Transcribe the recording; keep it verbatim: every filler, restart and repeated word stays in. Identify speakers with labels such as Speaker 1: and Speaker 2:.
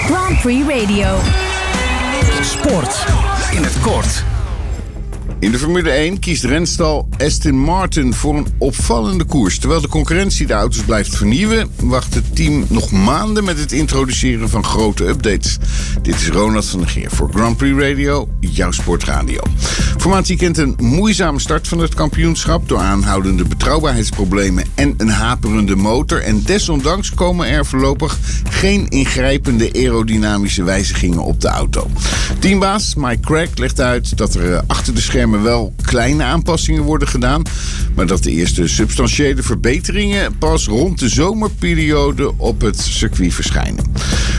Speaker 1: Grand Prix Radio.
Speaker 2: Sport in het kort.
Speaker 3: In de Formule één kiest renstal Aston Martin voor een opvallende koers. Terwijl de concurrentie de auto's blijft vernieuwen, wacht het team nog maanden met het introduceren van grote updates. Dit is Ronald van der Geer voor Grand Prix Radio, jouw sportradio. Formatie kent een moeizame start van het kampioenschap door aanhoudende betrouwbaarheidsproblemen en een haperende motor. En desondanks komen er voorlopig geen ingrijpende aerodynamische wijzigingen op de auto. Teambaas Mike Craig legt uit dat er achter de schermen wel kleine aanpassingen worden gedaan, maar dat de eerste substantiële verbeteringen pas rond de zomerperiode op het circuit verschijnen.